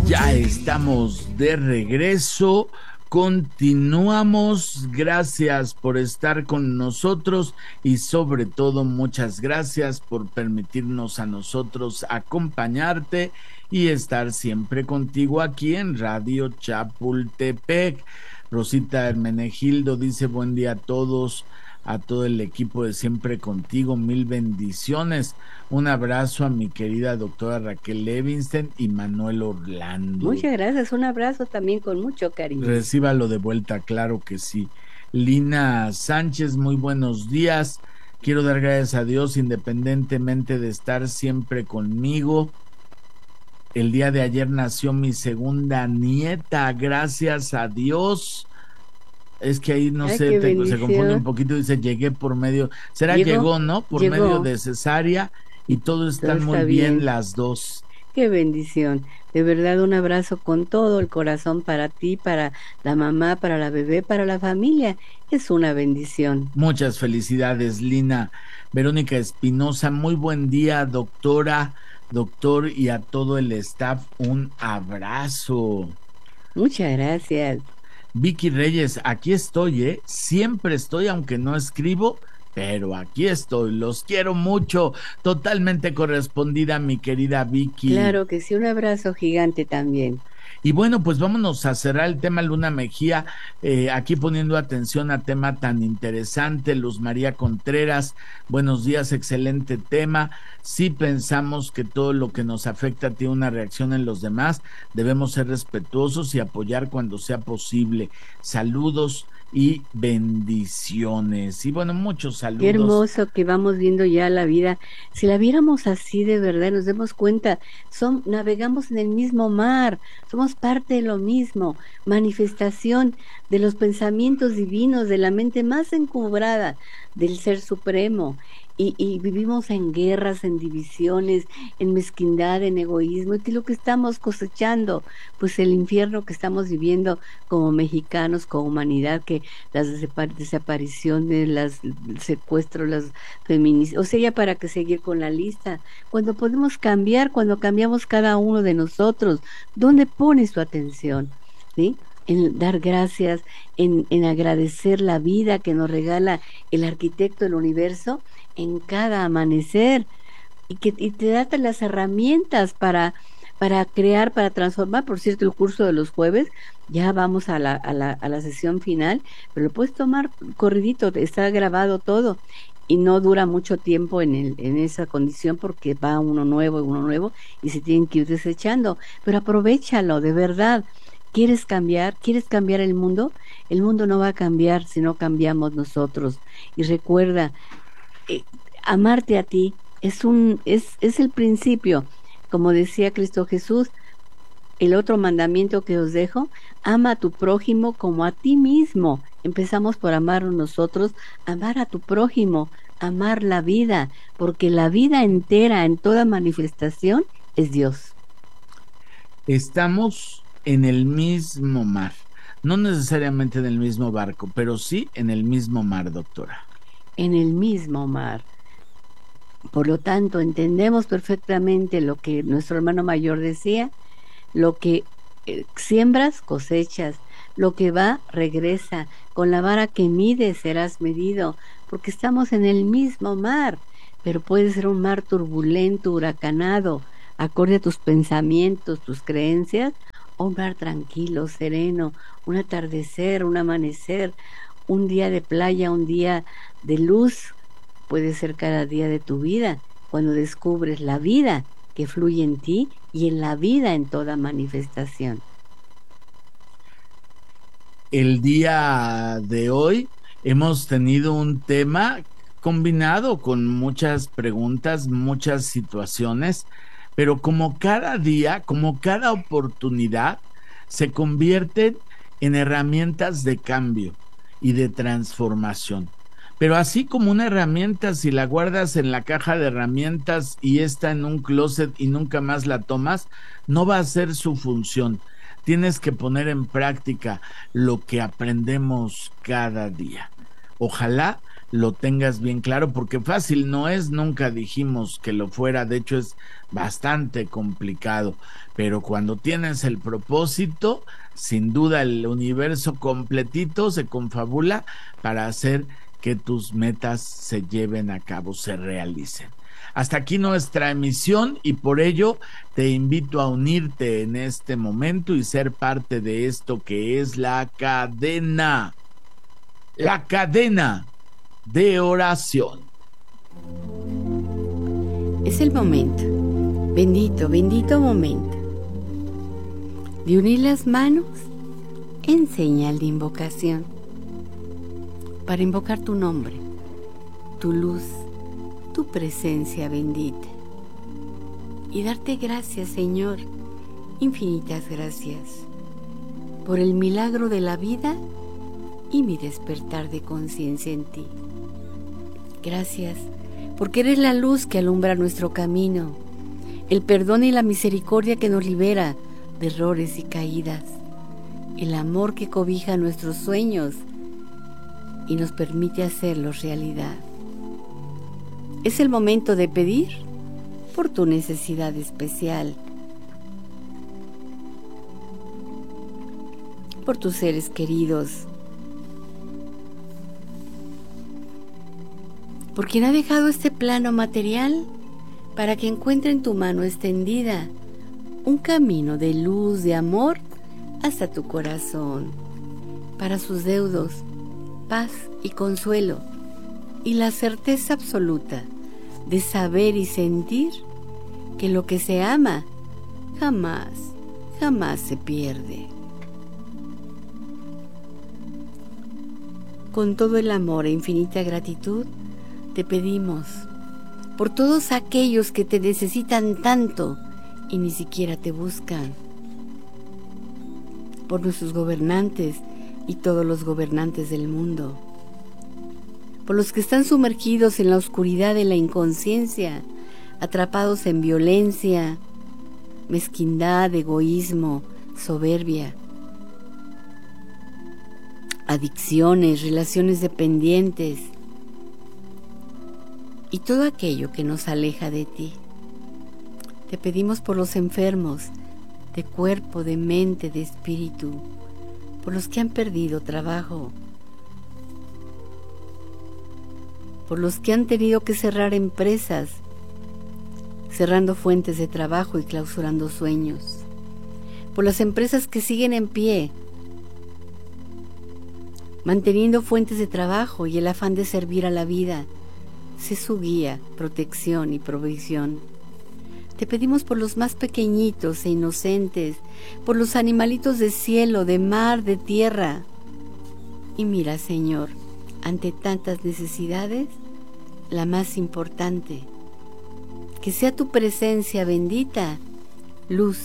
Ya estamos de regreso, continuamos, gracias por estar con nosotros y sobre todo muchas gracias por permitirnos a nosotros acompañarte y estar siempre contigo aquí en Radio Chapultepec. Rosita Hermenegildo dice buen día a todo el equipo de Siempre Contigo, mil bendiciones. Un abrazo a mi querida doctora Raquel Levinstein y Manuel Orlando. Muchas gracias, un abrazo también con mucho cariño. Recíbalo de vuelta, claro que sí. Lina Sánchez, muy buenos días. Quiero dar gracias a Dios independientemente de estar siempre conmigo. El día de ayer nació mi segunda nieta, gracias a Dios. Es que ahí no Ay, sé, qué se confunde un bendición. poquito, dice llegué por medio, será Llegó, llegó, ¿no? Por medio llegó, de cesárea y todo todo están muy está bien bien. las dos. Qué bendición. De verdad, un abrazo con todo el corazón para ti, para la mamá, para la bebé, para la familia. Es una bendición. Muchas felicidades, Lina. Verónica Espinosa, muy buen día, doctora, doctor y a todo el staff, un abrazo. Muchas gracias. Vicky Reyes, aquí estoy, ¿eh? Siempre estoy, aunque no escribo, pero aquí estoy. Los quiero mucho. Totalmente correspondida, mi querida Vicky. Claro que sí, un abrazo gigante también. Y bueno, pues vámonos a cerrar el tema Luna Mejía, aquí poniendo atención a tema tan interesante. Luz María Contreras, buenos días, excelente tema. Si pensamos que todo lo que nos afecta tiene una reacción en los demás, debemos ser respetuosos y apoyar cuando sea posible. Saludos y bendiciones. Y bueno, muchos Qué saludos. hermoso que vamos viendo ya la vida. Si la viéramos así de verdad, nos demos cuenta, navegamos en el mismo mar, somos parte de lo mismo, manifestación de los pensamientos divinos, de la mente más encubrada del Ser Supremo. Y vivimos en guerras, en divisiones, en mezquindad, en egoísmo. ¿Y qué es lo que estamos cosechando? Pues el infierno que estamos viviendo como mexicanos, como humanidad, que las desapariciones, el secuestro, las feminicidios, o sea, ya para que seguir con la lista. Cuando podemos cambiar, cuando cambiamos cada uno de nosotros, ¿dónde pone su atención? ¿Sí? En dar gracias, en agradecer la vida que nos regala el arquitecto del universo en cada amanecer y te da las herramientas para crear, para transformar. Por cierto, el curso de los jueves, ya vamos a la sesión final, pero lo puedes tomar corridito, está grabado todo y no dura mucho tiempo en esa condición porque va uno nuevo y se tienen que ir desechando, pero aprovéchalo, de verdad. ¿Quieres cambiar? ¿Quieres cambiar el mundo? El mundo no va a cambiar si no cambiamos nosotros. Y recuerda, eh, amarte a ti es el principio. Como decía Cristo Jesús, el otro mandamiento que os dejo, ama a tu prójimo como a ti mismo. Empezamos por amarnos nosotros, amar a tu prójimo, amar la vida, porque la vida entera en toda manifestación es Dios. Estamos en el mismo mar, no necesariamente en el mismo barco, pero sí en el mismo mar, doctora. En el mismo mar. Por lo tanto, entendemos perfectamente lo que nuestro hermano mayor decía, lo que siembras, cosechas, lo que va, regresa, con la vara que mides serás medido, porque estamos en el mismo mar, pero puede ser un mar turbulento, huracanado, acorde a tus pensamientos, tus creencias, o un mar tranquilo, sereno, un atardecer, un amanecer, un día de playa, un día de luz, puede ser cada día de tu vida, cuando descubres la vida que fluye en ti y en la vida en toda manifestación. El día de hoy hemos tenido un tema combinado con muchas preguntas, muchas situaciones, pero como cada día, como cada oportunidad, se convierten en herramientas de cambio y de transformación. Pero así como una herramienta, si la guardas en la caja de herramientas y está en un closet y nunca más la tomas, no va a ser su función. Tienes que poner en práctica lo que aprendemos cada día. Ojalá lo tengas bien claro, porque fácil no es, nunca dijimos que lo fuera, de hecho es bastante complicado, pero cuando tienes el propósito, sin duda el universo completito se confabula para hacer que tus metas se lleven a cabo, se realicen. Hasta aquí nuestra emisión y por ello te invito a unirte en este momento y ser parte de esto que es la cadena de oración. Es el momento, bendito, bendito momento, de unir las manos en señal de invocación, para invocar tu nombre, tu luz, tu presencia bendita, y darte gracias, Señor, infinitas gracias, por el milagro de la vida y mi despertar de conciencia en ti. Gracias, porque eres la luz que alumbra nuestro camino, el perdón y la misericordia que nos libera de errores y caídas, el amor que cobija nuestros sueños y nos permite hacerlos realidad. Es el momento de pedir por tu necesidad especial, por tus seres queridos, por quien ha dejado este plano material para que encuentre en tu mano extendida un camino de luz, de amor hasta tu corazón, para sus deudos, paz y consuelo, y la certeza absoluta de saber y sentir que lo que se ama jamás, jamás se pierde. Con todo el amor e infinita gratitud, te pedimos por todos aquellos que te necesitan tanto y ni siquiera te buscan, por nuestros gobernantes y todos los gobernantes del mundo, por los que están sumergidos en la oscuridad de la inconsciencia, atrapados en violencia, mezquindad, egoísmo, soberbia, adicciones, relaciones dependientes y todo aquello que nos aleja de ti. Te pedimos por los enfermos de cuerpo, de mente, de espíritu, por los que han perdido trabajo, por los que han tenido que cerrar empresas, cerrando fuentes de trabajo y clausurando sueños, por las empresas que siguen en pie, manteniendo fuentes de trabajo y el afán de servir a la vida. Sé su guía, protección y provisión. Te pedimos por los más pequeñitos e inocentes, por los animalitos de cielo, de mar, de tierra. Y mira, Señor, ante tantas necesidades, la más importante, que sea tu presencia bendita, luz,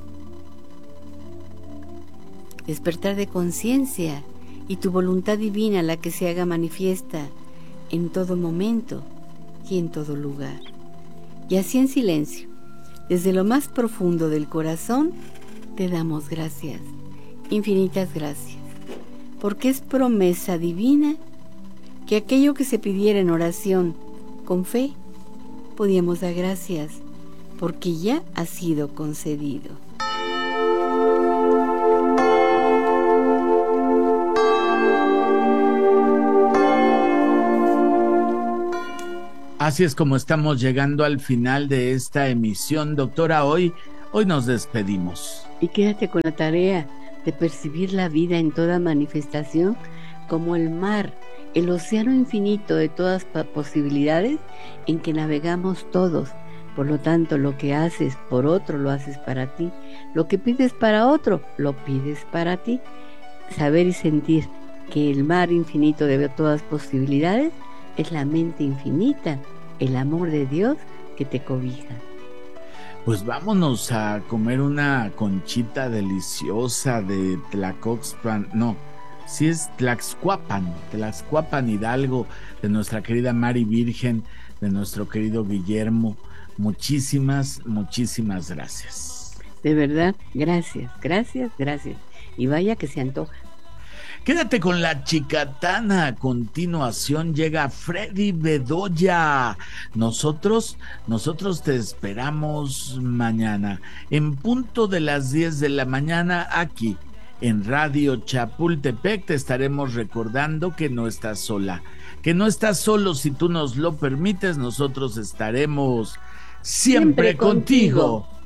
despertar de conciencia y tu voluntad divina la que se haga manifiesta en todo momento y en todo lugar. Y así en silencio, desde lo más profundo del corazón, te damos gracias, infinitas gracias, porque es promesa divina que aquello que se pidiera en oración con fe, podíamos dar gracias, porque ya ha sido concedido. Así es como estamos llegando al final de esta emisión, doctora. Hoy nos despedimos. Y quédate con la tarea de percibir la vida en toda manifestación como el mar, el océano infinito de todas posibilidades en que navegamos todos. Por lo tanto, lo que haces por otro, lo haces para ti. Lo que pides para otro, lo pides para ti. Saber y sentir que el mar infinito de todas posibilidades es la mente infinita, el amor de Dios que te cobija. Pues vámonos a comer una conchita deliciosa de Tlacoxpan, sí es Tlaxcuapan Hidalgo, de nuestra querida Mari Virgen, de nuestro querido Guillermo. Muchísimas gracias. De verdad, gracias. Y vaya que se antoja. Quédate con la chicatana. A continuación llega Freddy Bedoya. Nosotros te esperamos mañana en punto de las 10 de la mañana aquí en Radio Chapultepec. Te estaremos recordando que no estás sola, que no estás solo. Si tú nos lo permites, nosotros estaremos siempre Siempre contigo. contigo.